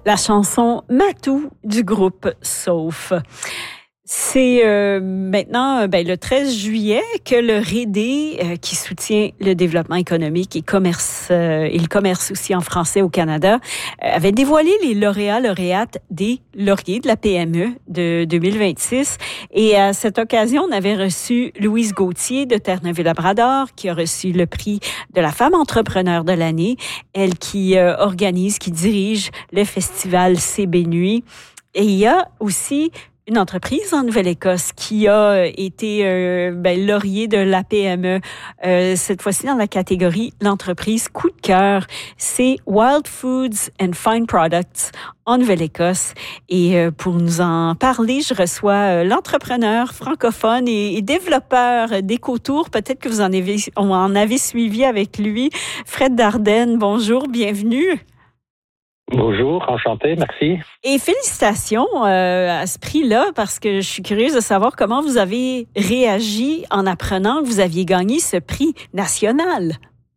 La chanson Matou du groupe Sauf. C'est maintenant le 13 juillet que le RÉDé, qui soutient le développement économique et le commerce aussi en français au Canada, avait dévoilé les lauréates des lauriers de la PME de 2026. Et à cette occasion, on avait reçu Louise Gauthier de Terre-Neuve-Labrador, qui a reçu le prix de la femme entrepreneur de l'année. Elle qui qui dirige le festival CB Nuit. Et il y a aussi une entreprise en Nouvelle-Écosse qui a été laurier de la PME, cette fois-ci dans la catégorie l'entreprise coup de cœur. C'est Wild Foods and Fine Products en Nouvelle-Écosse. Et pour nous en parler, je reçois l'entrepreneur francophone et développeur d'Écotour. Peut-être que vous en avez suivi avec lui, Fred Dardenne. Bonjour, bienvenue. Bonjour, enchanté, merci. Et félicitations à ce prix-là, parce que je suis curieuse de savoir comment vous avez réagi en apprenant que vous aviez gagné ce prix national.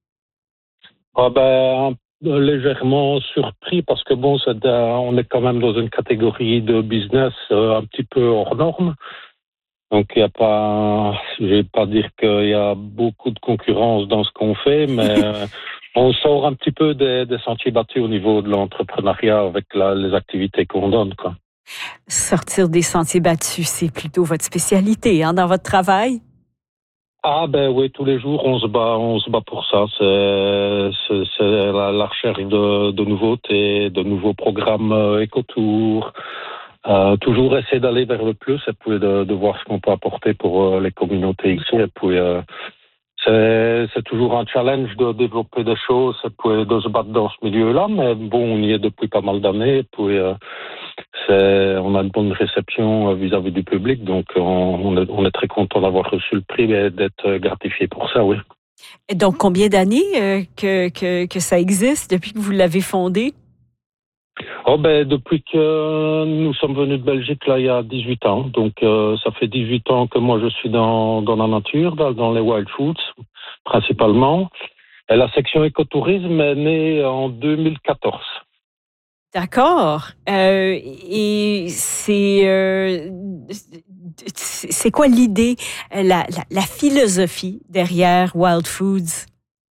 Légèrement surpris parce que on est quand même dans une catégorie de business un petit peu hors norme. Donc je vais pas dire qu'il y a beaucoup de concurrence dans ce qu'on fait, mais on sort un petit peu des sentiers battus au niveau de l'entrepreneuriat avec les activités qu'on donne, quoi. Sortir des sentiers battus, c'est plutôt votre spécialité, dans votre travail? Oui, tous les jours on se bat pour ça. C'est la recherche de nouveautés, de nouveaux programmes Écotour. Toujours essayer d'aller vers le plus et puis de voir ce qu'on peut apporter pour les communautés ici. Et puis c'est toujours un challenge de développer des choses et puis de se battre dans ce milieu-là. Mais bon, on y est depuis pas mal d'années. Et puis on a une bonne réception vis-à-vis du public. Donc on est très content d'avoir reçu le prix et d'être gratifié pour ça, oui. Et donc, combien d'années que ça existe depuis que vous l'avez fondé? Depuis que nous sommes venus de Belgique, là, il y a 18 ans. Donc, ça fait 18 ans que moi, je suis dans la nature, dans les wild foods, principalement. Et la section écotourisme est née en 2014. D'accord. Et c'est quoi l'idée, la philosophie derrière Wild Foods?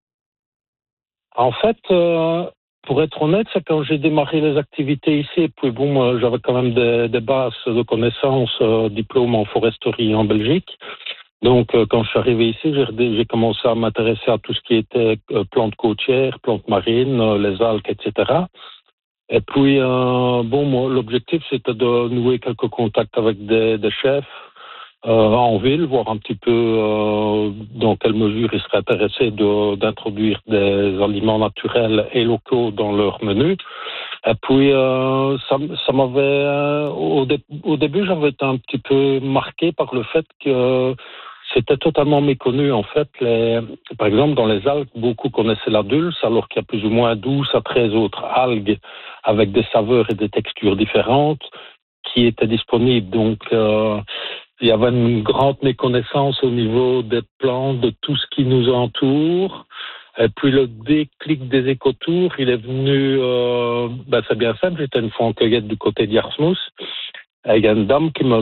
En fait, pour être honnête, c'est quand j'ai démarré les activités ici, et puis j'avais quand même des bases de connaissances, diplôme en foresterie en Belgique. Donc, quand je suis arrivé ici, j'ai commencé à m'intéresser à tout ce qui était plantes côtières, plantes marines, les algues, etc. Et puis, l'objectif, c'était de nouer quelques contacts avec des chefs en ville, voir un petit peu dans quelle mesure ils seraient intéressés d'introduire des aliments naturels et locaux dans leur menu. Et puis, ça m'avait... au début, j'avais été un petit peu marqué par le fait que c'était totalement méconnu, en fait. Par exemple, dans les algues, beaucoup connaissaient la dulse, alors qu'il y a plus ou moins 12 à 13 autres algues avec des saveurs et des textures différentes qui étaient disponibles. Donc, il y avait une grande méconnaissance au niveau des plantes, de tout ce qui nous entoure. Et puis le déclic des écotours, il est venu, c'est bien simple, j'étais une fois en cueillette du côté d'Yarsmouth, et il y a une dame qui